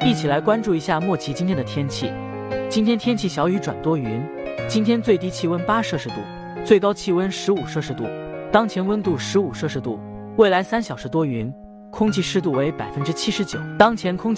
一起来关注一下莫奇今天的天气。今天天气小雨转多云，今天最低气温8摄氏度，最高气温15摄氏度，当前温度15摄氏度，未来3小时多云，空气湿度为79%，当前空气